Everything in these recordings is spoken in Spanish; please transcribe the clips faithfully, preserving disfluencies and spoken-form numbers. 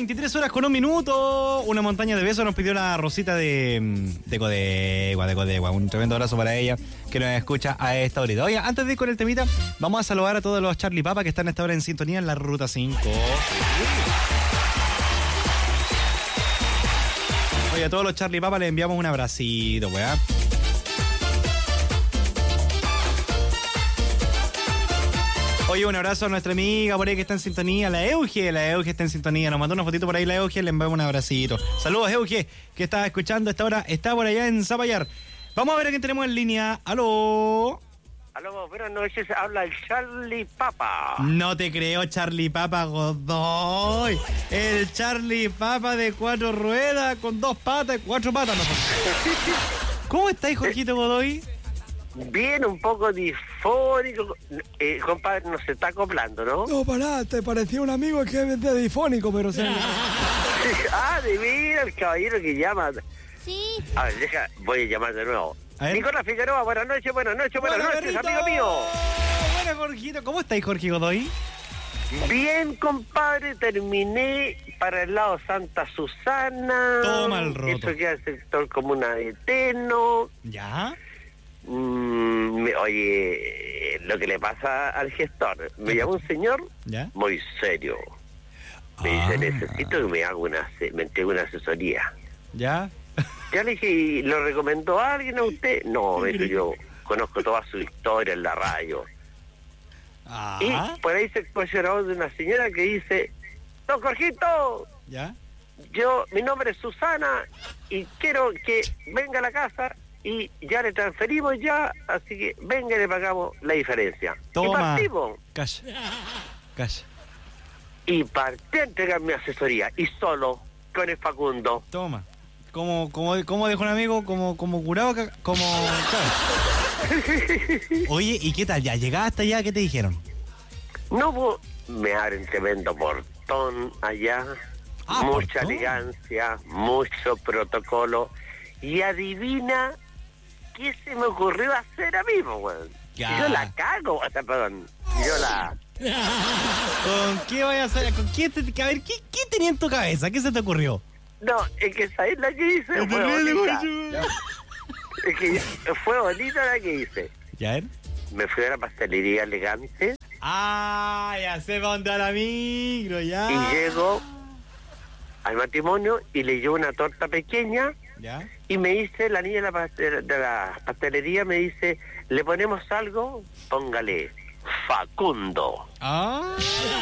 veintitrés horas con un minuto. Una montaña de besos nos pidió la Rosita de, de Codegua, de Codegua. Un tremendo abrazo para ella que nos escucha a esta hora. Oye, antes de ir con el temita, vamos a saludar a todos los Charlie Papa que están a esta hora en sintonía en la Ruta cinco. Oye, a todos los Charlie Papa les enviamos un abracito, weá. Oye, un abrazo a nuestra amiga por ahí que está en sintonía, la Euge, la Euge está en sintonía, nos mandó una fotito por ahí la Euge, le enviamos un abracito. Saludos Euge, que está escuchando a esta hora, está por allá en Zapallar. Vamos a ver a quién tenemos en línea. ¡Aló! Aló, buenas noches, habla el Charlie Papa. No te creo, Charlie Papa Godoy. El Charlie Papa de cuatro ruedas, con dos patas, cuatro patas. No. ¿Cómo estáis, Jorgito Godoy? Bien, un poco difónico. Eh, compadre, no se está acoplando, ¿no? No, pará, te parecía un amigo que es de difónico, pero se... Ah, de mira, el caballero que llama. Sí. A ver, deja, voy a llamar de nuevo. Nicolás Figueroa, buenas noches, buenas noches, buenas Buena, noches, perrito. amigo mío. Buena, Jorgito. ¿Cómo estáis, Jorge Godoy? Bien, compadre, terminé para el lado Santa Susana. Toma el roto. Eso queda el sector comuna de Teno. ¿Ya? Mm, me- oye, lo que le pasa al gestor, me llamó un señor ¿Ya? muy serio. Me Ah. dice, necesito que me haga una, ase- me entregue una asesoría. ¿Ya? Ya le dije, ¿y lo recomendó a alguien a usted? No, me dijo, yo conozco toda su historia en la radio. Ah. Y por ahí se escucha la voz de una señora que dice, don Jorgito, ¿Ya? yo, mi nombre es Susana y quiero que venga a la casa y ya le transferimos ya, así que venga y le pagamos la diferencia. Y Toma. partimos. Calla. Calla. Y partí a entregar mi asesoría y solo con el Facundo. Toma. Como, como, como dijo un amigo, como, como curado, ca- como... Oye, ¿y qué tal? ¿Ya llegaste allá? ¿Qué te dijeron? No hubo, me abren tremendo portón allá, Ah, mucha portón. elegancia, mucho protocolo. Y adivina qué se me ocurrió hacer a mí, po, weón. Ya. Yo la cago, o sea, perdón, yo la... ¿Con qué vayas a hacer? ¿Con qué te, a ver, ¿qué, ¿qué tenía en tu cabeza? ¿Qué se te ocurrió? No, es que ¿sabes la que hice? Fue bonita. Es que fue bonita la que hice. ¿Ya ver? Me fui a la pastelería elegante Ah, ya sé pa' dónde va la micro, ya. y llego al matrimonio y le llevo una torta pequeña ¿Ya? y me dice, la niña de la, pastel- de la pastelería me dice, ¿le ponemos algo? Póngale Facundo. Ah.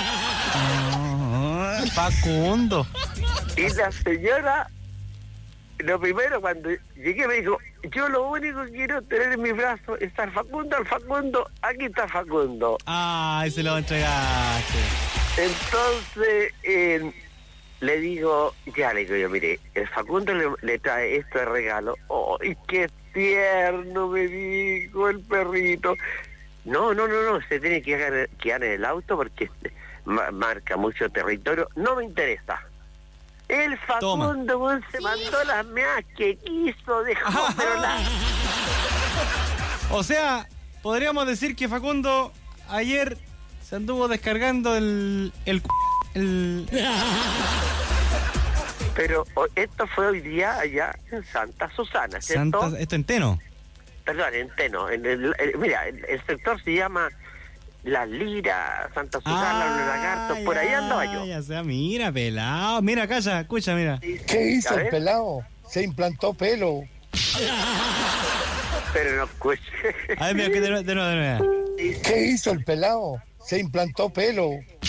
Ah, Facundo. Y la señora, lo primero cuando llegué me dijo, yo lo único que quiero tener en mi brazo es al Facundo, al Facundo, aquí está Facundo. Ay, se lo entregaste. Entonces eh, le digo, ya le digo yo, mire, el Facundo le, le trae esto de regalo. ¡Ay, qué tierno! Me dijo el perrito. No, no, no, no, se tiene que quedar, quedar en el auto porque ma- marca mucho territorio. No me interesa. El Facundo weón, se mandó las meas que quiso, dejó, pero la... O sea, podríamos decir que Facundo ayer se anduvo descargando el... el... el... Pero o- esto fue hoy día allá en Santa Susana, ¿cierto? Santa, esto en Teno. Perdón, en Teno. En el, el- mira, el, el sector se llama La Lira, Santa Susana, Los Lagartos, por ahí andaba yo. Ya sea, mira, pelado. Mira, calla, escucha, mira. ¿Qué hizo A el ver. pelado? Se implantó pelo. Pero no escuché. A ver, mira, que de nuevo, de nuevo, de nuevo. ¿Qué hizo el pelado? Se implantó pelo.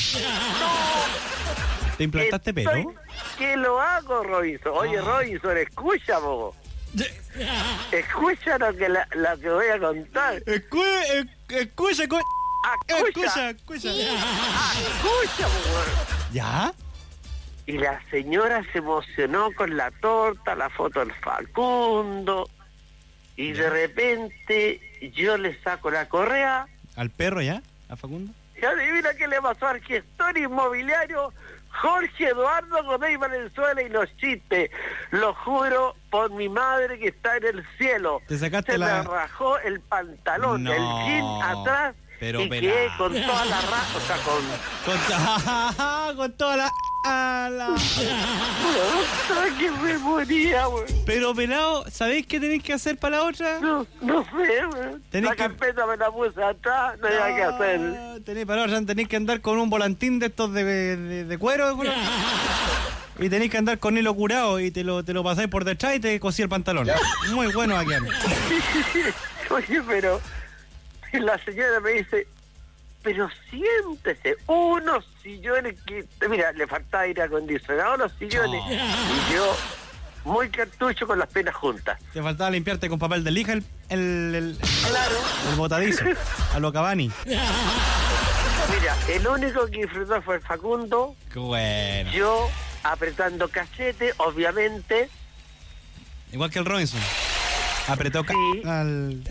¿Te implantaste pelo? Estoy- ¿Qué lo hago, Robinson? Oye, Robinson, escucha, po. Escucha lo que, la, lo que voy a contar. Escucha, escucha, escucha, Ah, escucha. escucha, escucha. Ah, escucha, po, weón. ¿Ya? Y la señora se emocionó con la torta, la foto del Facundo. Y de repente yo le saco la correa. ¿Al perro ya? ¿A Facundo? Y adivina qué le pasó al gestor inmobiliario Jorge Eduardo Godoy Valenzuela y los chistes. Lo juro por mi madre que está en el cielo. Te sacaste Se la- me rajó el pantalón, No, el jean atrás pero y pelá. quedé con toda la raja, o sea, con... Con, con toda la... ala. Que me moría, weón. Pero pelado, ¿sabéis qué tenéis que hacer para la otra? No, no sé, weón. Tenés La que- carpeta me la puse atrás, no había que hacer. Ah, tenéis para la otra, tenéis que andar con un volantín de estos de, de, de cuero. de- Y tenéis que andar con hilo curado y te lo, te lo pasáis por detrás y te cosí el pantalón. Muy bueno, aquí. Oye, pero la señora me dice, pero siéntese, unos sillones que, mira, le faltaba aire acondicionado a los sillones. Y yo, muy cartucho con las penas juntas. Te faltaba limpiarte con papel de lija el, el, el, Claro. el botadizo, a lo Cavani. Mira, el único que disfrutó fue el Facundo, Qué bueno. yo apretando cachete, obviamente. Igual que el Robinson. Apretó ca- Sí. al...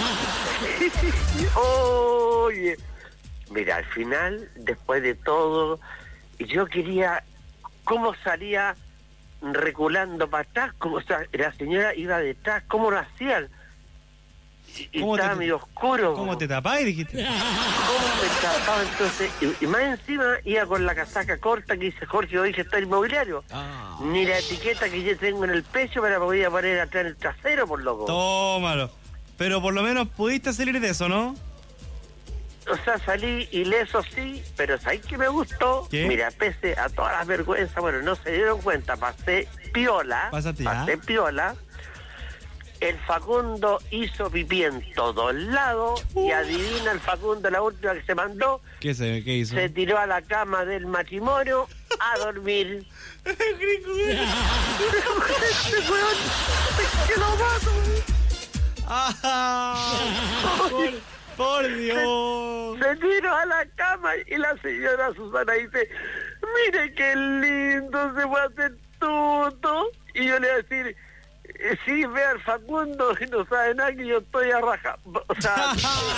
Oye, mira, al final, después de todo, yo quería cómo salía reculando para atrás, como o sea, la señora iba detrás, cómo lo hacían. Y, y ¿Cómo te- estaba medio oscuro. ¿Cómo te tapáis? Dijiste. ¿Cómo me tapaba entonces? Y, y más encima iba con la casaca corta que dice Jorge, hoy que está el inmobiliario. Ah. Ni la etiqueta que yo tengo en el pecho para poder poner atrás en el trasero, por loco. Tómalo. Pero por lo menos pudiste salir de eso, ¿no? O sea, salí ileso sí, pero ¿sabes qué me gustó? ¿Qué? Mira, pese a todas las vergüenzas, bueno, no se dieron cuenta, pasé piola, Pásate ya. pasé piola. El Facundo hizo pipí en todos lados y adivina el Facundo, la última que se mandó, ¿Qué, se, qué hizo? se tiró a la cama del matrimonio a dormir. Este weón, que lo mato. ¡Ah! Por, por Dios. Se tiró a la cama y la señora Susana dice, mire qué lindo, se fue a hacer tuto. Y yo le voy a decir, eh, sí, ve al Facundo y no sabe nada que yo estoy a raja. O sea,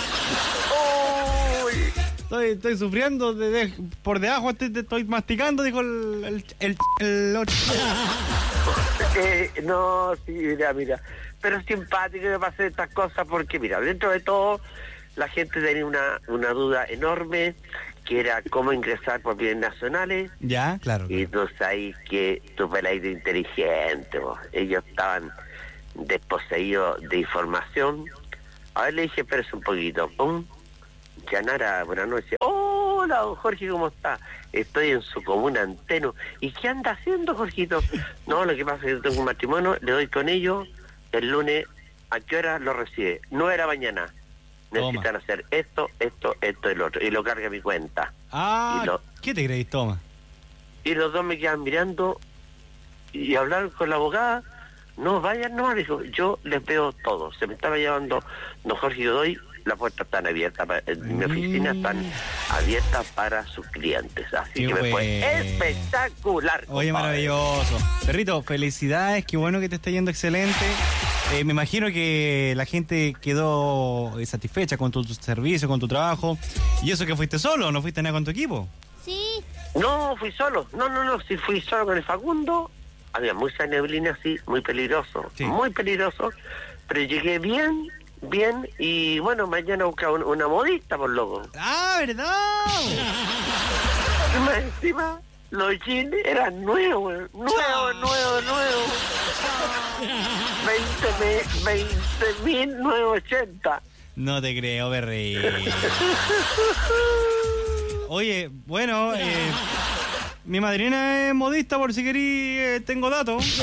uy. Estoy, estoy sufriendo de, de- por debajo, estoy, te estoy masticando, dijo el, el, el, el otro. Eh, no, sí, mira, mira. Pero es simpático que pase estas cosas porque, mira, dentro de todo, la gente tenía una, una duda enorme, que era cómo ingresar por bienes nacionales. Ya, claro. Y tú sabes que tu peladito inteligente, vos. Ellos estaban desposeídos de información. A ver, le dije, espérese un poquito. Pum. Yanara, buenas noches. Hola, don Jorge, ¿cómo está? Estoy en su comuna Anteno. ¿Y qué anda haciendo, Jorgito? No, lo que pasa es que yo tengo un matrimonio, le doy con ellos el lunes. ¿A qué hora lo recibe? No era mañana. Necesitan hacer esto, esto, esto y lo otro. Y lo carga a mi cuenta. Ah, y lo- ¿qué te creéis, toma? Y los dos me quedan mirando y hablar con la abogada. No, vayan, no, dijo, yo les veo todo. Se me estaba llevando don Jorge Godoy, las puertas están abiertas, para, en mi oficina están abiertas para sus clientes. Así Qué que me fue bueno. espectacular. Oye, compadre. maravilloso. Perrito, felicidades, qué bueno que te está yendo excelente. Eh, me imagino que la gente quedó eh, satisfecha con tu, tu servicio, con tu trabajo. Y eso que fuiste solo, no fuiste nada con tu equipo. Sí, No, fui solo. No, no, no, si fui solo con el Facundo. Había mucha neblina, sí, muy peligroso. Sí. Muy peligroso. Pero llegué bien, bien. Y bueno, mañana buscaba un- una modista, por loco. Ah, ¿verdad? Y más encima, los jeans eran nuevos, nuevos, nuevos, nuevos. veinte mil novecientos ochenta. No te creo, perrito. Oye, bueno, eh, mi madrina es modista, por si querí, eh, tengo datos.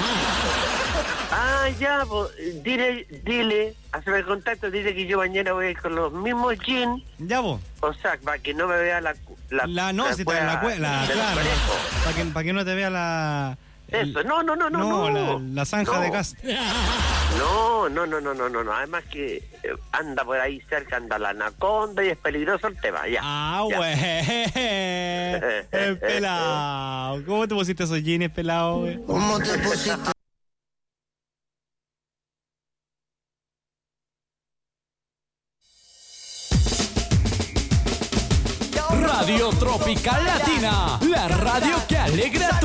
Ah, ya, pues, dile, dile, hazme el contacto, dile que yo mañana voy a ir con los mismos jeans. Ya vos. O sea, para que no me vea la... La, La no, si te cueva la, cue- la de los claro, conejos. para que, pa' que no te vea la... el- Eso, no, no, no, no, no. la, la zanja No. de gas. No, no, no, no, no, no, no. Además que eh, anda por ahí cerca, anda la anaconda y es peligroso el tema, ya. Ah, ya. güey. El pelado. ¿Cómo te pusiste esos jeans, pelado, güey? ¿Cómo te pusiste? Radio Tropical Latina, la radio que alegra tu